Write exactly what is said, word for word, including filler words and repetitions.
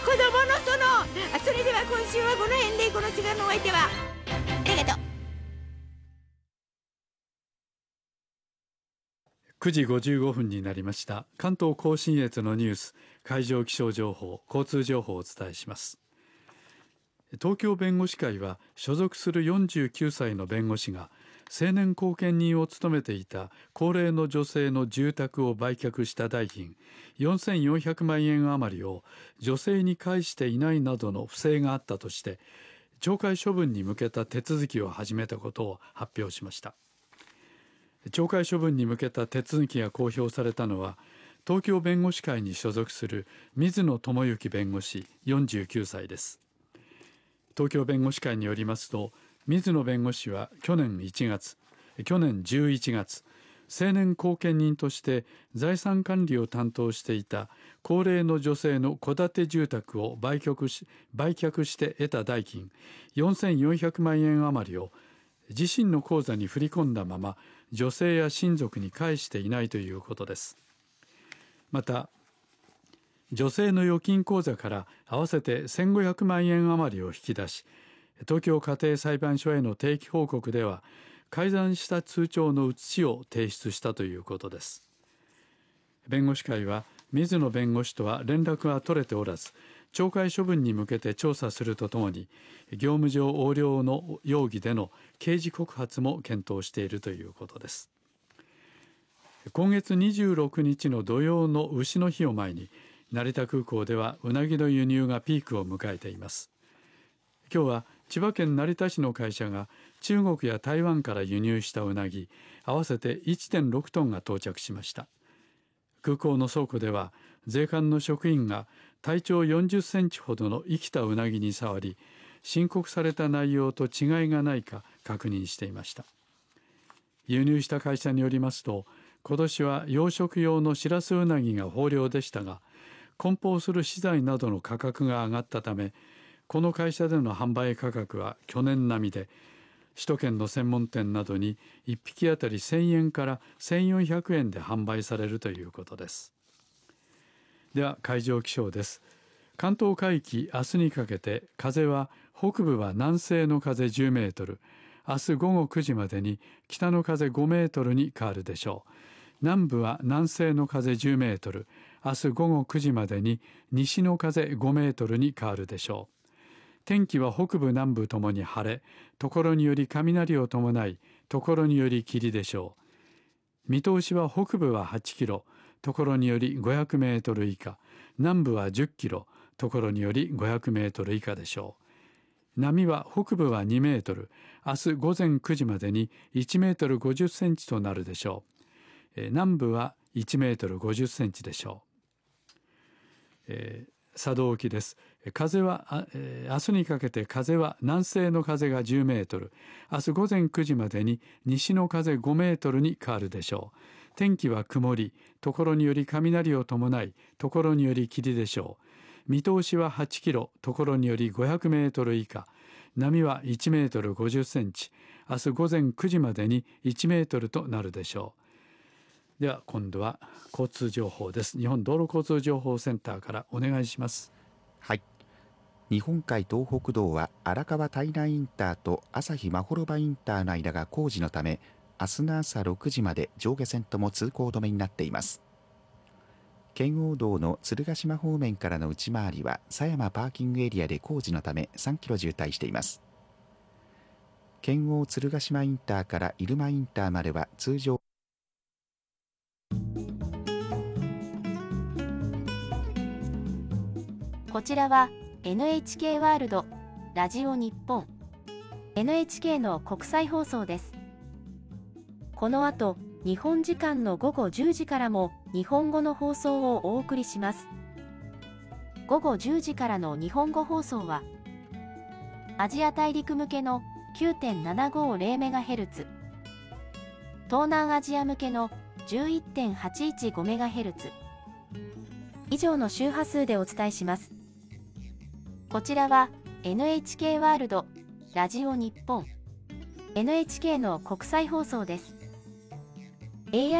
子供の園。それでは今週はこの辺で、この時間のお相手はありがとう。 くじごじゅうごふんになりました。関東甲信越のニュース、海上気象情報、交通情報をお伝えします。東京弁護士会は所属するよんじゅうきゅうさいの弁護士が成年後見人を務めていた高齢の女性の住宅を売却した代金よんせんよんひゃくまんえん余りを女性に返していないなどの不正があったとして懲戒処分に向けた手続きを始めたことを発表しました。懲戒処分に向けた手続きが公表されたのは東京弁護士会に所属する水野智之弁護士よんじゅうきゅうさいです。東京弁護士会によりますと、水野弁護士は去年いちがつ、去年じゅういちがつ、成年後見人として財産管理を担当していた高齢の女性の戸建て住宅を売却し、売却して得た代金よんせんよんひゃくまんえん余りを自身の口座に振り込んだまま女性や親族に返していないということです。また女性の預金口座から合わせてせんごひゃくまんえん余りを引き出し、東京家庭裁判所への定期報告では改ざんした通帳の写しを提出したということです。弁護士会は水野弁護士とは連絡が取れておらず、懲戒処分に向けて調査するとともに業務上横領の容疑での刑事告発も検討しているということです。今月にじゅうろくにちの土曜の丑の日を前に成田空港ではうなぎの輸入がピークを迎えています。今日は千葉県成田市の会社が中国や台湾から輸入したうなぎ合わせて いってんろくトンが到着しました。空港の倉庫では税関の職員が体長よんじゅっセンチほどの生きたうなぎに触り、申告された内容と違いがないか確認していました。輸入した会社によりますと、今年は養殖用のシラスウナギが豊漁でしたが、梱包する資材などの価格が上がったため、この会社での販売価格は去年並みで、首都圏の専門店などにいっぴきあたりせんえんからせんよんひゃくえんで販売されるということです。では海上気象です。関東海域、明日にかけて風は北部は南西の風じゅうメートル、明日午後くじまでに北の風ごメートルに変わるでしょう。南部は南西の風じゅうメートル、明日午後くじまでに西の風ごメートルに変わるでしょう。天気は北部南部ともに晴れ、ところにより雷を伴い、ところにより霧でしょう。見通しは北部ははちキロ、ところによりごひゃくメートル以下、南部はじゅっキロ、ところによりごひゃくメートル以下でしょう。波は北部はにメートル、明日午前くじまでにいちメートルごじゅっセンチとなるでしょう。南部はいちメートルごじゅっセンチでしょう。えー佐渡沖です。風は、えー、明日にかけて風は南西の風がじゅうメートル、明日午前くじまでに西の風ごメートルに変わるでしょう。天気は曇り、ところにより雷を伴い、ところにより霧でしょう。見通しははちキロ、ところによりごひゃくメートル以下、波はいちメートルごじゅっセンチ、明日午前くじまでにいちメートルとなるでしょう。では今度は交通情報です。日本道路交通情報センターからお願いします。 はい。日本海東北道は荒川胎内インターと朝日まほろばインターの間が工事のため、明日の朝ろくじまで上下線とも通行止めになっています。圏央道の鶴ヶ島方面からの内回りは狭山パーキングエリアで工事のためさんキロ渋滞しています。圏央鶴ヶ島インターから入間インターまでは通常こちらは エヌエイチケー ワールドラジオ日本 エヌエイチケー の国際放送です。この後、日本時間の午後じゅうじからも日本語の放送をお送りします。午後じゅうじからの日本語放送はアジア大陸向けの きゅうてんななごゼロメガヘルツ、東南アジア向けの じゅういってんはちいちごメガヘルツ 以上の周波数でお伝えします。こちらは エヌエイチケー ワールドラジオ日本 エヌエイチケー の国際放送です。エーアイ